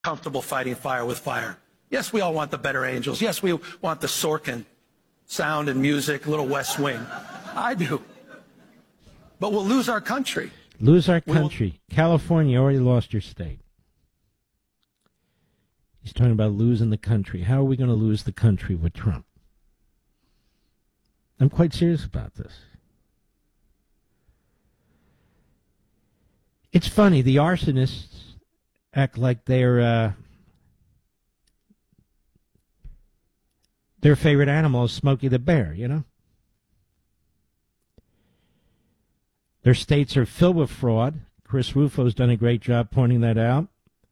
comfortable fighting fire with fire. Yes, we all want the better angels. Yes, we want the Sorkin sound and music, little West Wing. I do. But we'll lose our country. Lose our country. California already lost your state. He's talking about losing the country. How are we going to lose the country with Trump? I'm quite serious about this. It's funny. The arsonists act like their favorite animal is Smokey the Bear, you know? Their states are filled with fraud. Chris Rufo's done a great job pointing that out.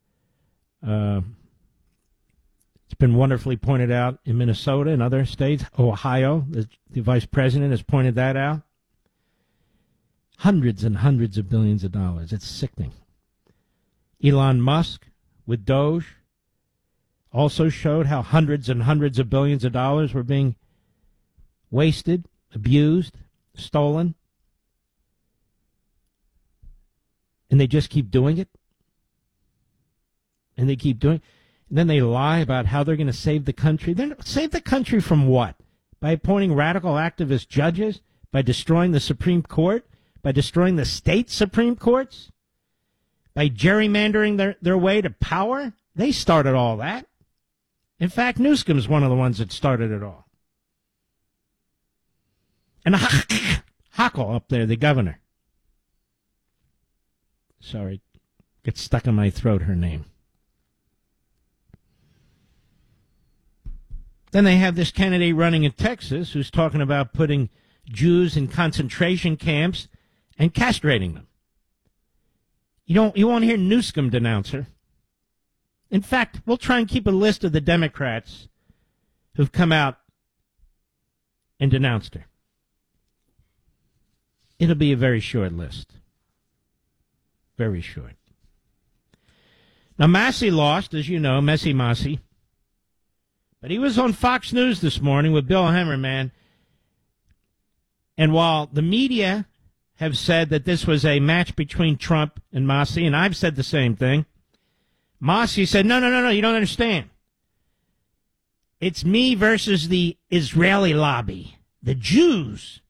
It's been wonderfully pointed out in Minnesota and other states. Ohio, the vice president has pointed that out. Hundreds and hundreds of billions of dollars. It's sickening. Elon Musk with Doge also showed how hundreds and hundreds of billions of dollars were being wasted, abused, stolen. And they just keep doing it. And they keep doing it. And then they lie about how they're going to save the country. Then save the country from what? By appointing radical activist judges? By destroying the Supreme Court? By destroying the state Supreme Courts? By gerrymandering their way to power? They started all that. In fact, Newsom's one of the ones that started it all. And Hochul up there, the governor. Sorry, gets stuck in my throat, her name. Then they have this candidate running in Texas who's talking about putting Jews in concentration camps and castrating them. You won't hear Newsom denounce her. In fact, we'll try and keep a list of the Democrats who've come out and denounced her. It'll be a very short list. Very short. Now, Massey lost, as you know, Massey. But he was on Fox News this morning with Bill Hemmerman. And while the media have said that this was a match between Trump and Massey, and I've said the same thing, Massey said, no, you don't understand. It's me versus the Israeli lobby, the Jews.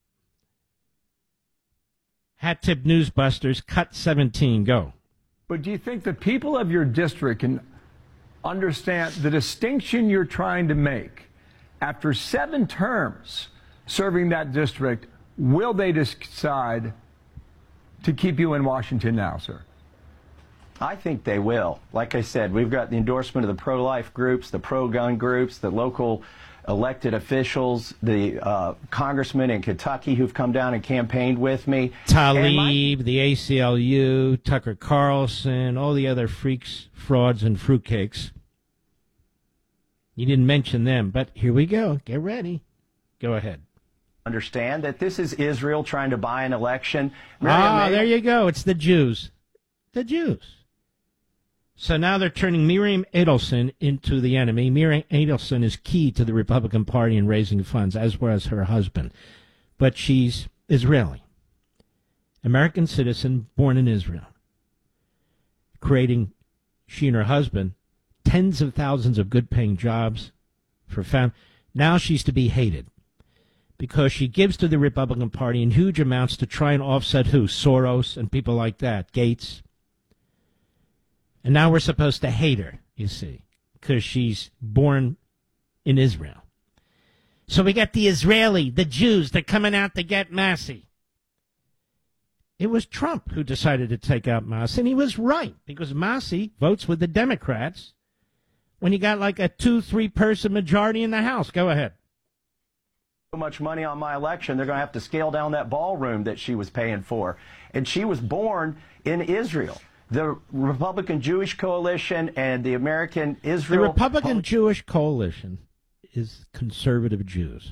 Hat Tip Newsbusters, cut 17, go. But do you think the people of your district can understand the distinction you're trying to make? After 7 terms serving that district, will they decide to keep you in Washington now, sir? I think they will. Like I said, we've got the endorsement of the pro-life groups, the pro-gun groups, the local elected officials, the congressmen in Kentucky who've come down and campaigned with me. Tlaib, the ACLU, Tucker Carlson, all the other freaks, frauds, and fruitcakes. You didn't mention them, but here we go. Get ready. Go ahead. Understand that this is Israel trying to buy an election. There you go. It's the Jews. The Jews. So now they're turning Miriam Edelson into the enemy. Miriam Edelson is key to the Republican Party in raising funds, as was her husband. But she's Israeli. American citizen, born in Israel. Creating, she and her husband, tens of thousands of good-paying jobs for family. Now she's to be hated because she gives to the Republican Party in huge amounts to try and offset who? Soros and people like that, Gates. And now we're supposed to hate her, you see, because she's born in Israel. So we got the Israeli, the Jews, they're coming out to get Massey. It was Trump who decided to take out Massey, and he was right, because Massey votes with the Democrats when you got like a 2-3 person majority in the House. Go ahead. So much money on my election, they're going to have to scale down that ballroom that she was paying for. And she was born in Israel. The Republican Jewish Coalition and the American Israel... The Republican Jewish Coalition is conservative Jews.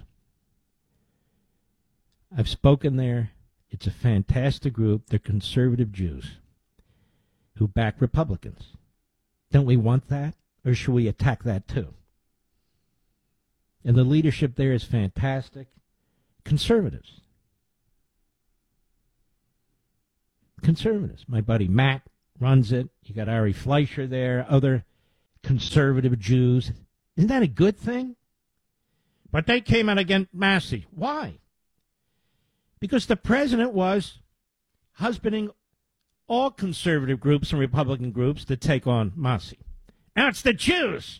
I've spoken there. It's a fantastic group. They're conservative Jews who back Republicans. Don't we want that? Or should we attack that too? And the leadership there is fantastic. Conservatives. Conservatives. My buddy Matt runs it. You got Ari Fleischer there, other conservative Jews. Isn't that a good thing? But they came out against Massey. Why? Because the president was husbanding all conservative groups and Republican groups to take on Massey. Now it's the Jews.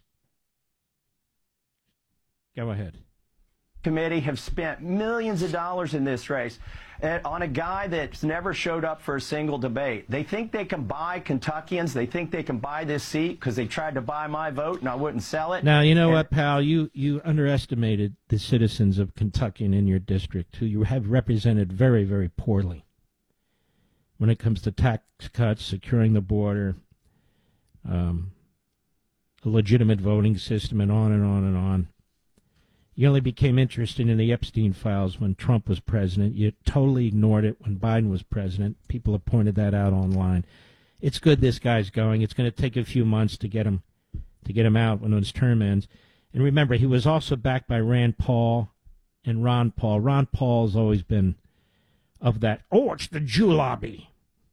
Go ahead. Committee have spent millions of dollars in this race on a guy that's never showed up for a single debate. They think they can buy Kentuckians. They think they can buy this seat because they tried to buy my vote and I wouldn't sell it. Now, you know what, pal? You underestimated the citizens of Kentucky in your district, who you have represented very, very poorly when it comes to tax cuts, securing the border, a legitimate voting system, and on and on and on. You only became interested in the Epstein files when Trump was president. You totally ignored it when Biden was president. People have pointed that out online. It's good this guy's going. It's going to take a few months to get him out when his term ends. And remember, he was also backed by Rand Paul and Ron Paul. Ron Paul's always been of that. Oh, it's the Jew lobby.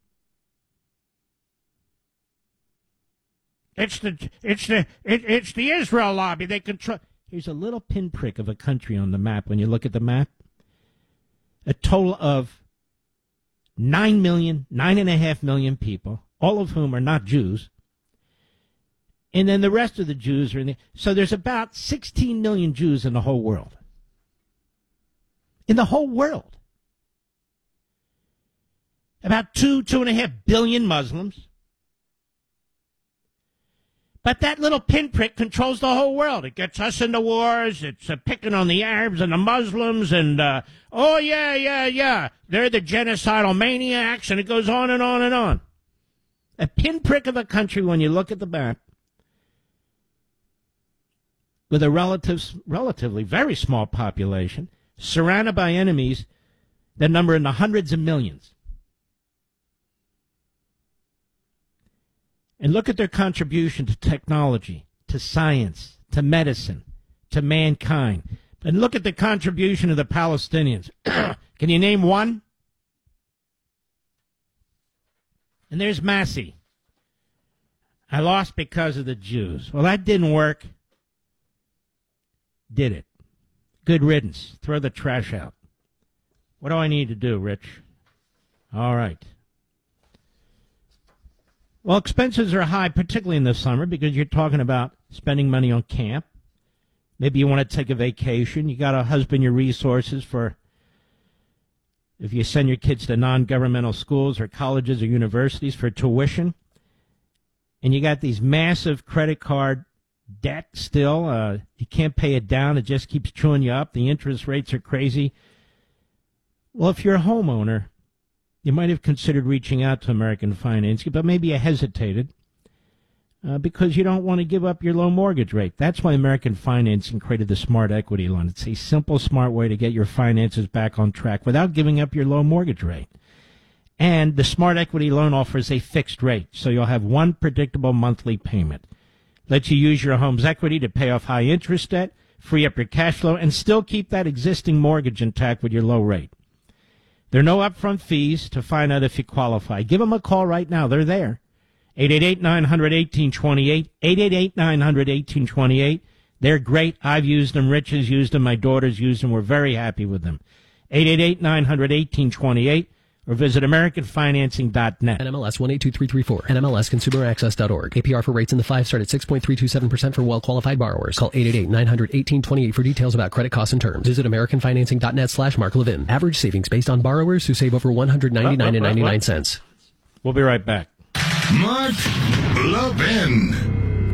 It's the Israel lobby. They control. Here's a little pinprick of a country on the map. When you look at the map, a total of 9.5 million people, all of whom are not Jews. And then the rest of the Jews are in there. So there's about 16 million Jews in the whole world. In the whole world. About 2.5 billion Muslims. But that little pinprick controls the whole world. It gets us into wars. It's picking on the Arabs and the Muslims. And, oh, yeah. They're the genocidal maniacs. And it goes on and on and on. A pinprick of a country, when you look at the map, with a relatively very small population, surrounded by enemies that number in the hundreds of millions. And look at their contribution to technology, to science, to medicine, to mankind. And look at the contribution of the Palestinians. Can you name one? And there's Massey. I lost because of the Jews. Well, that didn't work. Did it? Good riddance. Throw the trash out. What do I need to do, Rich? All right. Well, expenses are high, particularly in the summer, because you're talking about spending money on camp. Maybe you want to take a vacation. You got to husband your resources for if you send your kids to non-governmental schools or colleges or universities for tuition. And you got these massive credit card debt still. You can't pay it down. It just keeps chewing you up. The interest rates are crazy. Well, if you're a homeowner, you might have considered reaching out to American Financing, but maybe you hesitated because you don't want to give up your low mortgage rate. That's why American Financing created the Smart Equity Loan. It's a simple, smart way to get your finances back on track without giving up your low mortgage rate. And the Smart Equity Loan offers a fixed rate, so you'll have one predictable monthly payment. Lets you use your home's equity to pay off high interest debt, free up your cash flow, and still keep that existing mortgage intact with your low rate. There are no upfront fees to find out if you qualify. Give them a call right now. They're there. 888-900-1828, 888-900-1828. They're great. I've used them. Rich has used them. My daughter's used them. We're very happy with them. 888-900-1828 or visit AmericanFinancing.net. NMLS 182334, NMLSConsumerAccess.org. APR for rates in the 5 start at 6.327% for well-qualified borrowers. Call 888-900-1828 for details about credit costs and terms. Visit AmericanFinancing.net/Mark Levin. Average savings based on borrowers who save over $199.99. We'll be right back. Mark Levin.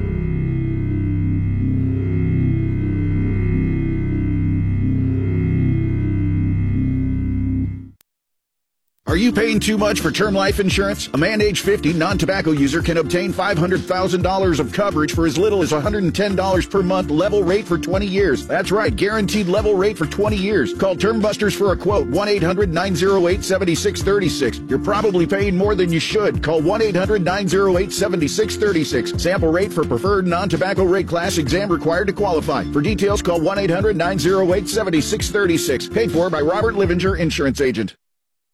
Are you paying too much for term life insurance? A man age 50 non-tobacco user can obtain $500,000 of coverage for as little as $110 per month, level rate for 20 years. That's right, guaranteed level rate for 20 years. Call Term Busters for a quote, 1-800-908-7636. You're probably paying more than you should. Call 1-800-908-7636. Sample rate for preferred non-tobacco rate class, exam required to qualify. For details, call 1-800-908-7636. Paid for by Robert Livinger, Insurance Agent.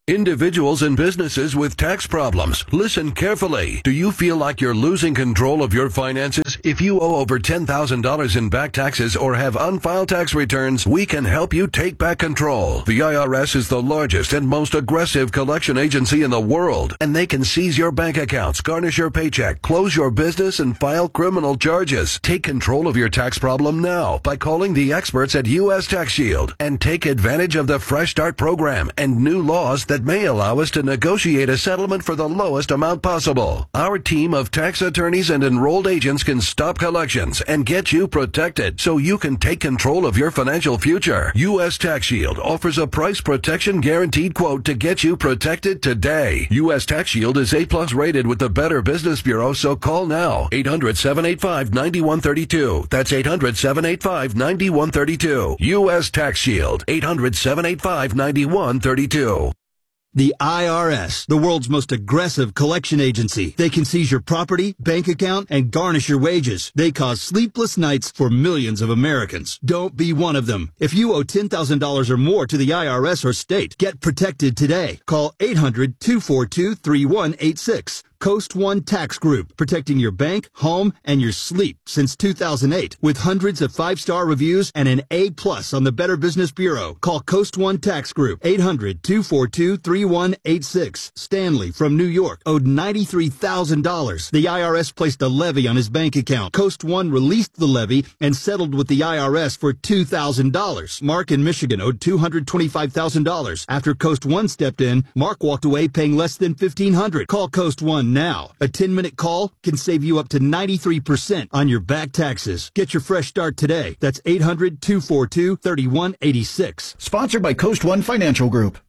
Individuals and businesses with tax problems, listen carefully. Do you feel like you're losing control of your finances? If you owe over $10,000 in back taxes or have unfiled tax returns, we can help you take back control. The IRS is the largest and most aggressive collection agency in the world, and they can seize your bank accounts, garnish your paycheck, close your business, and file criminal charges. Take control of your tax problem now by calling the experts at U.S. Tax Shield and take advantage of the Fresh Start program and new laws that may allow us to negotiate a settlement for the lowest amount possible. Our team of tax attorneys and enrolled agents can stop collections and get you protected so you can take control of your financial future. U.S. Tax Shield offers a price protection guaranteed quote to get you protected today. U.S. Tax Shield is A+ rated with the Better Business Bureau, so call now. 800-785-9132. That's 800-785-9132. U.S. Tax Shield. 800-785-9132. The IRS, the world's most aggressive collection agency. They can seize your property, bank account, and garnish your wages. They cause sleepless nights for millions of Americans. Don't be one of them. If you owe $10,000 or more to the IRS or state, get protected today. Call 800-242-3186. Coast One Tax Group, protecting your bank, home, and your sleep since 2008 with hundreds of 5-star reviews and an A+ on the Better Business Bureau. Call Coast One Tax Group, 800-242-3186. Stanley from New York owed $93,000. The IRS placed a levy on his bank account. Coast One released the levy and settled with the IRS for $2,000. Mark in Michigan owed $225,000. After Coast One stepped in, Mark walked away paying less than $1,500. Call Coast One now. A 10-minute call can save you up to 93% on your back taxes. Get your fresh start today. That's 800-242-3186. Sponsored by Coast One Financial Group.